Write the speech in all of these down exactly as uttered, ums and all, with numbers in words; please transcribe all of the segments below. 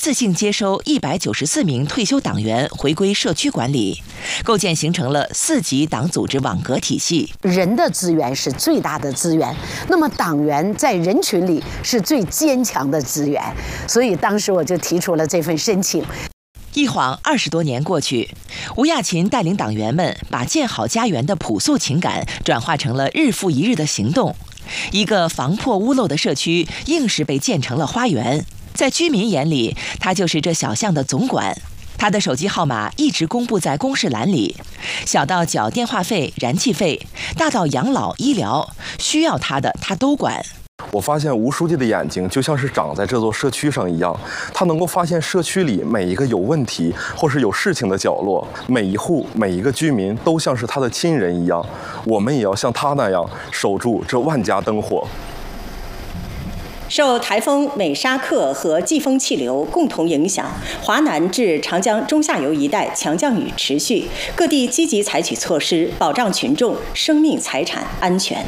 次性接收一百九十四名退休党员回归社区管理，构建形成了四级党组织网格体系。 人的资源是最大的资源，那么党员在人群里是最坚强的资源，所以当时我就提出了这份申请。 一晃二十多年过去，吴亚勤带领党员们把建好家园的朴素情感转化成了日复一日的行动。一个防破屋漏的社区，硬是被建成了花园。在居民眼里，他就是这小巷的总管。他的手机号码一直公布在公示栏里，小到缴电话费、燃气费，大到养老、医疗，需要他的他都管。 我发现吴书记的眼睛就像是长在这座社区上一样，他能够发现社区里每一个有问题或是有事情的角落，每一户每一个居民都像是他的亲人一样。我们也要像他那样守住这万家灯火。 受台风美沙克和季风气流共同影响，华南至长江中下游一带强降雨持续，各地积极采取措施，保障群众生命财产安全。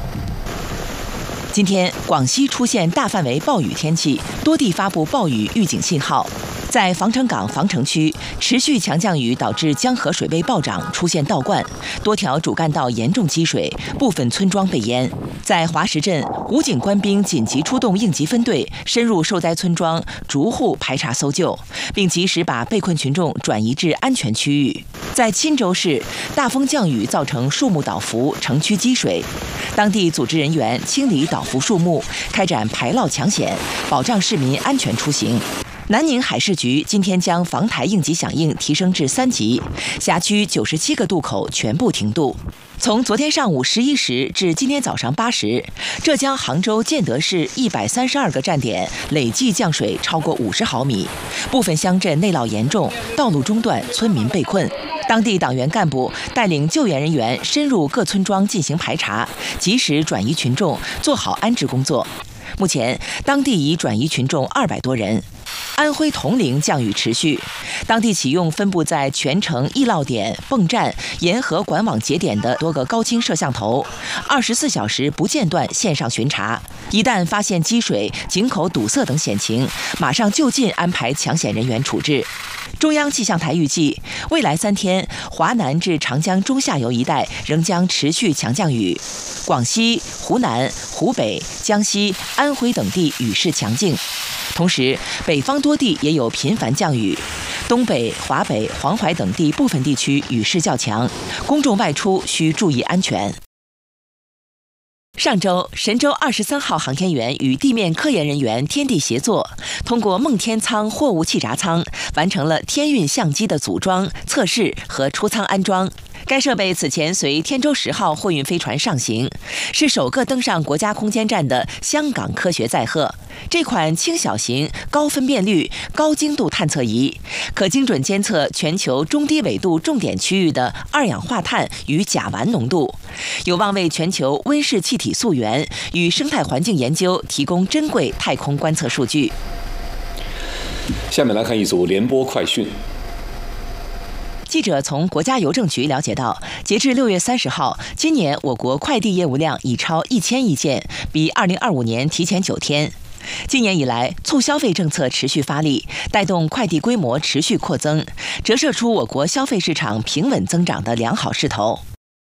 今天，广西出现大范围暴雨天气，多地发布暴雨预警信号。在防城港防城区，持续强降雨导致江河水位暴涨，出现倒灌，多条主干道严重积水，部分村庄被淹。在华石镇，武警官兵紧急出动应急分队，深入受灾村庄，逐户排查搜救，并及时把被困群众转移至安全区域。在钦州市，大风降雨造成树木倒伏，城区积水，当地组织人员清理倒伏树木，开展排涝抢险，保障市民安全出行。南宁海事局今天将防台应急响应提升至三级，辖区九十七个渡口全部停渡。从昨天上午十一时至今天早上八时，浙江杭州建德市一百三十二个站点累计降水超过五十毫米，部分乡镇内涝严重，道路中断，村民被困。当地党员干部带领救援人员深入各村庄进行排查，及时转移群众，做好安置工作。目前，当地已转移群众二百多人。安徽铜陵降雨持续，当地启用分布在全城易涝点、泵站、沿河管网节点的多个高清摄像头，二十四小时不间断线上巡查。一旦发现积水、井口堵塞等险情，马上就近安排抢险人员处置。中央气象台预计，未来三天，华南至长江中下游一带仍将持续强降雨，广西、湖南、湖北、江西、安徽等地雨势强劲。同时，北方多地也有频繁降雨，东北、华北、黄淮等地部分地区雨势较强，公众外出需注意安全。上周，神舟二十三号航天员与地面科研人员天地协作，通过梦天舱货物气闸舱完成了天运相机的组装、测试和出舱安装。该设备此前随天舟十号货运飞船上行，是首个登上国家空间站的香港科学载荷。这款轻小型、高分辨率、高精度探测仪，可精准监测全球中低纬度重点区域的二氧化碳与甲烷浓度，有望为全球温室气体溯源与生态环境研究提供珍贵太空观测数据。 下面来看一组联播快讯。 记者从国家邮政局了解到，截至六月三十号，今年我国快递业务量已超一千亿件，比二零二五年提前九天。今年以来，促消费政策持续发力，带动快递规模持续扩增，折射出我国消费市场平稳增长的良好势头。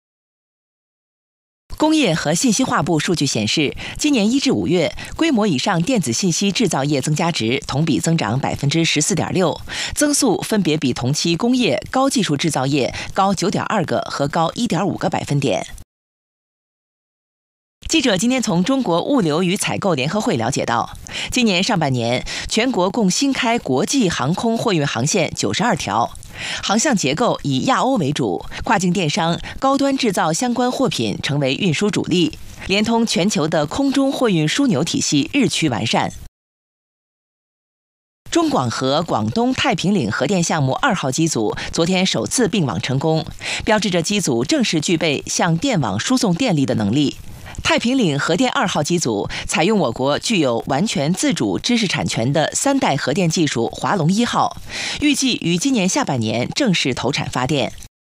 工业和信息化部数据显示，今年一至五月，规模以上电子信息制造业增加值同比增长百分之十四点六，增速分别比同期工业、高技术制造业高九点二个和高一点五个百分点。记者今天从中国物流与采购联合会了解到，今年上半年全国共新开国际航空货运航线九十二条，航向结构以亚欧为主，跨境电商、高端制造相关货品成为运输主力，连通全球的空中货运枢纽体系日趋完善。中广核广东太平岭核电项目二号机组昨天首次并网成功，标志着机组正式具备向电网输送电力的能力。太平岭核电二号机组采用我国具有完全自主知识产权的三代核电技术华龙一号，预计于今年下半年正式投产发电。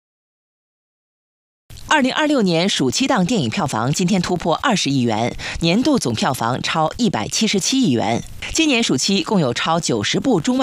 二零二六年暑期档电影票房今天突破二十亿元，年度总票房超一百七十七亿元。今年暑期共有超九十部中外